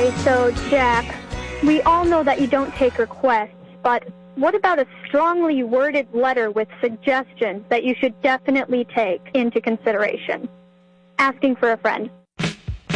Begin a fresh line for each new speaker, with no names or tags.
Okay, so Jack, we all know that you don't take requests, but what about a strongly worded letter with suggestions that you should definitely take into consideration? Asking for a friend.